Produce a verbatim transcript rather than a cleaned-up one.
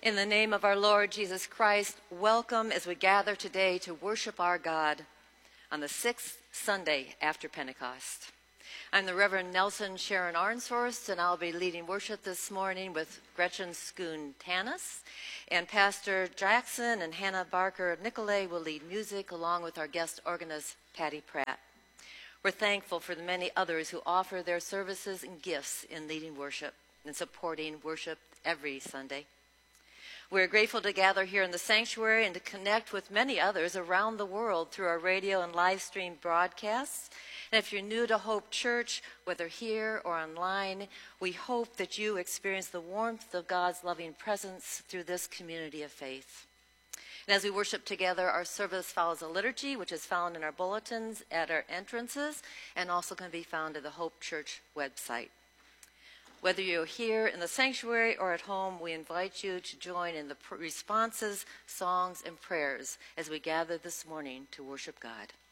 In the name of our Lord Jesus Christ, welcome as we gather today to worship our God on the sixth Sunday after Pentecost. I'm the Reverend Nelson Sharon Arnshorst, and I'll be leading worship this morning with Gretchen Schoon Tanis. And Pastor Jackson and Hannah Barker of Nicolay will lead music along with our guest organist, Patty Pratt. We're thankful for the many others who offer their services and gifts in leading worship and supporting worship every Sunday. We're grateful to gather here in the sanctuary and to connect with many others around the world through our radio and live stream broadcasts. And if you're new to Hope Church, whether here or online, we hope that you experience the warmth of God's loving presence through this community of faith. And as we worship together, our service follows a liturgy, which is found in our bulletins at our entrances and also can be found at the Hope Church website. Whether you're here in the sanctuary or at home, we invite you to join in the responses, songs, and prayers as we gather this morning to worship God.